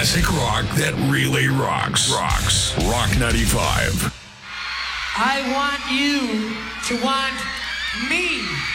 Classic rock that really rocks. Rock 95. I want you to want me.